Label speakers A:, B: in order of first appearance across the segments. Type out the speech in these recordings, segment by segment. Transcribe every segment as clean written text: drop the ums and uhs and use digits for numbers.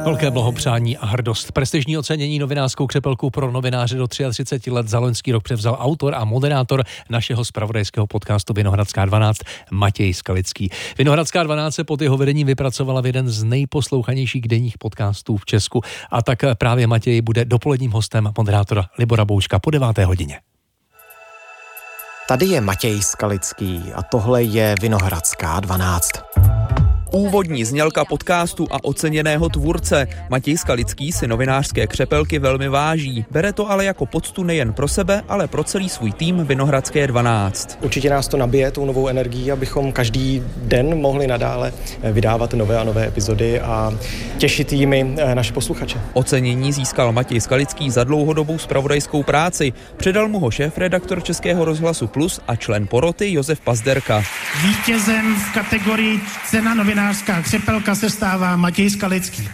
A: Velké blahopřání a hrdost. Prestižní ocenění novinářskou křepelku pro novináře do 33 let za loňský rok převzal autor a moderátor našeho zpravodajského podcastu Vinohradská 12 Matěj Skalický. Vinohradská 12 se pod jeho vedením vypracovala v jeden z nejposlouchanějších denních podcastů v Česku. A tak právě Matěj bude dopoledním hostem moderátora Libora Boučka po 9. hodině.
B: Tady je Matěj Skalický a tohle je Vinohradská 12.
C: Úvodní znělka podcastu a oceněného tvůrce. Matěj Skalický si novinářské křepelky velmi váží. Bere to ale jako poctu nejen pro sebe, ale pro celý svůj tým Vinohradské 12.
B: Určitě nás to nabije tou novou energií, abychom každý den mohli nadále vydávat nové a nové epizody a těšit jimi naše posluchače.
C: Ocenění získal Matěj Skalický za dlouhodobou zpravodajskou práci. Předal mu ho šéfredaktor Českého rozhlasu Plus a člen poroty Josef Pazderka.
D: Vítězem v kategorii Cena novinářská křepelka se stává Matěj Skalický.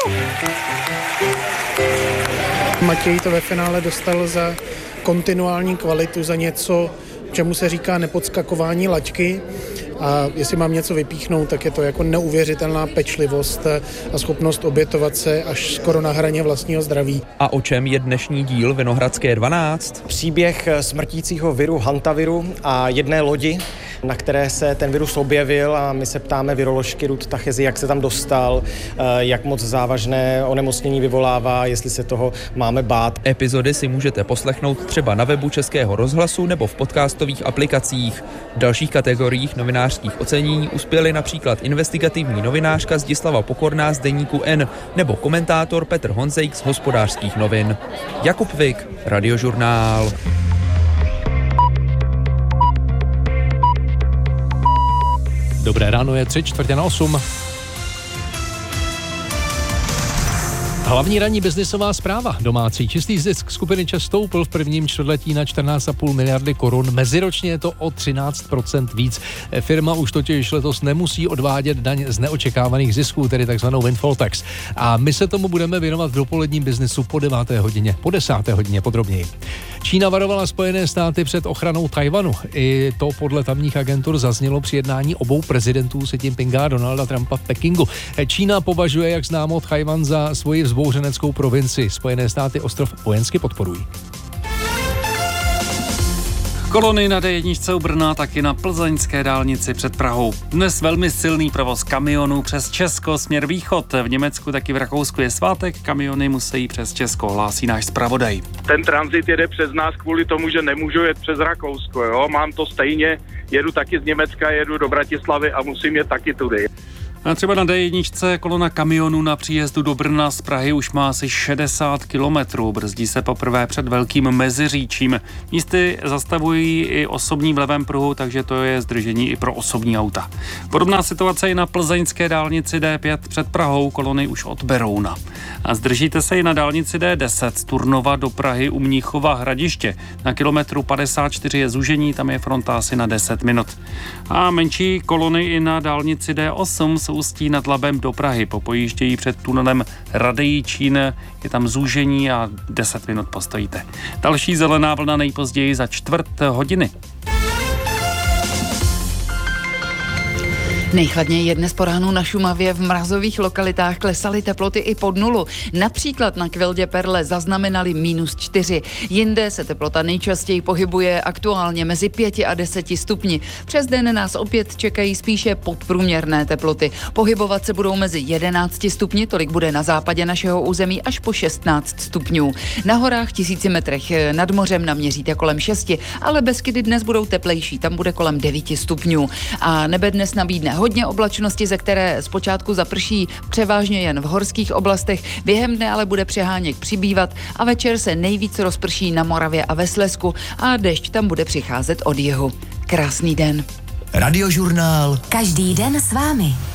D: Matěj to ve finále dostal za kontinuální kvalitu, za něco, čemu se říká nepodskakování laťky. A jestli mám něco vypíchnout, tak je to jako neuvěřitelná pečlivost a schopnost obětovat se až skoro na hraně vlastního zdraví.
C: A o čem je dnešní díl Vinohradské 12?
B: Příběh smrtícího viru hantaviru a jedné lodi, na které se ten virus objevil, a my se ptáme viroložky Ruth Tachezi, jak se tam dostal, jak moc závažné onemocnění vyvolává, jestli se toho máme bát.
C: Epizody si můžete poslechnout třeba na webu Českého rozhlasu nebo v podcastových aplikacích. V dalších kategoriích novinářských ocenění uspěly například investigativní novinářka Zdislava Pokorná z deníku N nebo komentátor Petr Honzejk z Hospodářských novin. Jakub Vik, Radiožurnál.
A: Dobré ráno, je 7:45. Hlavní ranní biznisová zpráva. Domácí čistý zisk skupiny ČEZ stoupl v prvním čtvrtletí na 14,5 miliardy korun. Meziročně je to o 13% víc. Firma už totiž letos nemusí odvádět daň z neočekávaných zisků, tedy takzvanou windfall tax. A my se tomu budeme věnovat v dopoledním biznesu po 9. hodině, po 10. hodině podrobněji. Čína varovala Spojené státy před ochranou Tajvanu. I to podle tamních agentur zaznělo při jednání obou prezidentů Xi Jinpinga a Donalda Trumpa v Pekingu. Čína považuje, jak známo, Tajvan za svoji vzbouřeneckou provincii. Spojené státy ostrov vojensky podporují.
E: Kolony na D1 u Brna, taky na plzeňské dálnici před Prahou. Dnes velmi silný provoz kamionů přes Česko směr východ. V Německu, taky v Rakousku je svátek, kamiony musí přes Česko, hlásí náš zpravodaj.
F: Ten tranzit jede přes nás kvůli tomu, že nemůžu jet přes Rakousko, jo? Mám to stejně, jedu taky z Německa, jedu do Bratislavy a musím jet taky tudy.
E: A třeba na D1 kolona kamionů na příjezdu do Brna z Prahy už má asi 60 kilometrů. Brzdí se poprvé před Velkým Meziříčím. Místy zastavují i osobní v levém pruhu, takže to je zdržení i pro osobní auta. Podobná situace je na plzeňské dálnici D5 před Prahou, kolony už od Berouna. A zdržíte se i na dálnici D10 z Turnova do Prahy u Mnichova Hradiště. Na kilometru 54 je zúžení, tam je fronta asi na 10 minut. A menší kolony i na dálnici D8 z Ústí nad Labem do Prahy. Po pojíždějí před tunelem Radejčín, je tam zúžení a 10 minut postojíte. Další zelená vlna nejpozději za 1/4 hodiny.
G: Nejchladněji je dnes po ránu na Šumavě, v mrazových lokalitách klesaly teploty i pod nulu. Například na Kvildě Perle zaznamenali -4. Jinde se teplota nejčastěji pohybuje aktuálně mezi 5 a 10 stupni. Přes den nás opět čekají spíše podprůměrné teploty. Pohybovat se budou mezi 11 stupni, tolik bude na západě našeho území, až po 16 stupňů. Na horách 1000 metrech nad mořem naměříte kolem 6, ale Beskydy dnes budou teplejší, tam bude kolem 9 stupňů. A nebe dnes nabídne hodně oblačnosti, ze které zpočátku zaprší převážně jen v horských oblastech, během dne ale bude přeháněk přibývat a večer se nejvíc rozprší na Moravě a ve Slezsku a déšť tam bude přicházet od jihu. Krásný den.
H: Radiožurnál.
I: Každý den s vámi.